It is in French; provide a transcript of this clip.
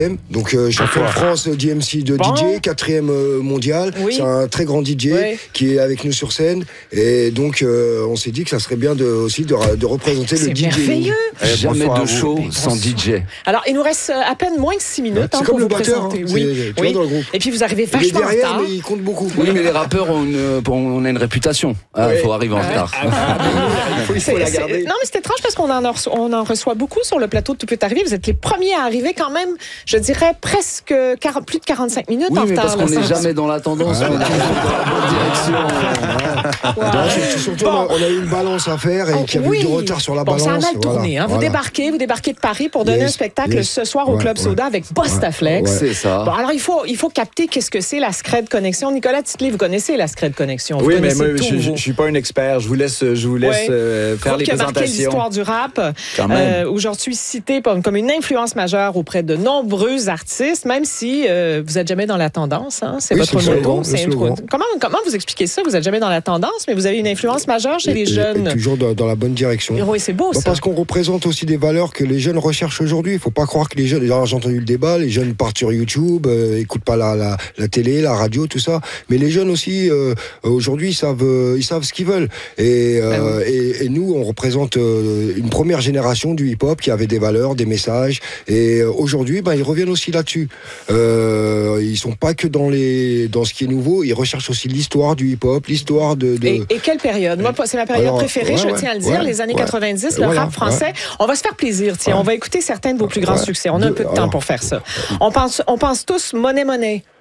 Donc champion de France DMC de DJ, 4e mondial. Oui. C'est un très grand DJ qui est avec nous sur scène. Et donc on s'est dit que ça serait bien aussi de représenter le DJ. C'est merveilleux. Jamais de show sans DJ. Alors il nous reste à peine moins que 6 minutes c'est pour comme le vous batteur, présenter. oui. Dans le groupe. Et puis vous arrivez Il est vachement en derrière, retard. mais il compte beaucoup. Oui, mais les rappeurs on a une réputation. Il faut arriver en retard. Il faut la garder. Non, mais c'est étrange parce qu'on en reçoit beaucoup sur le plateau de Tout peut arriver. Vous êtes les premiers à arriver quand même, je dirais, presque plus de 45 minutes en retard. Oui, mais parce qu'on n'est jamais dans la tendance, on est toujours dans la bonne direction. Surtout, on a eu une balance à faire et qu'il y avait eu du retard sur la balance. Ça a mal tourné. Vous débarquez de Paris pour donner un spectacle ce soir au Club Soda avec Bostaflex. C'est ça. Bon, alors il faut capter qu'est-ce que c'est la Scred Connexion. Nicolas Titley, vous connaissez la Scred Connexion. Oui, mais moi, je suis pas un expert. Je vous laisse faire les qui a marqué présentations. l'histoire du rap. Aujourd'hui cité comme une influence majeure auprès de nombreux artistes, même si vous n'êtes jamais dans la tendance. Hein? C'est votre motto. Comment vous expliquez ça? Vous n'êtes jamais dans la tendance, mais vous avez une influence majeure chez les jeunes. Et toujours dans la bonne direction. Oui, c'est beau, ça. Parce qu'on représente aussi des valeurs que les jeunes recherchent aujourd'hui. Il ne faut pas croire que les jeunes... Alors, j'ai entendu le débat, les jeunes partent sur YouTube, n'écoutent pas la télé, la radio, tout ça. Mais les jeunes aussi, aujourd'hui, ils savent ce qu'ils veulent. Et nous, on représente une première génération du hip-hop qui avait des valeurs, des messages. Et aujourd'hui, ils reviennent aussi là-dessus. Ils sont pas que dans ce qui est nouveau, ils recherchent aussi l'histoire du hip-hop, l'histoire de... Et quelle période? Moi, c'est ma période préférée, je tiens à le dire, les années 90, le rap français. On va se faire plaisir, tiens, on va écouter certains de vos plus grands succès. On a un peu de temps pour faire ça. On pense tous Money Money.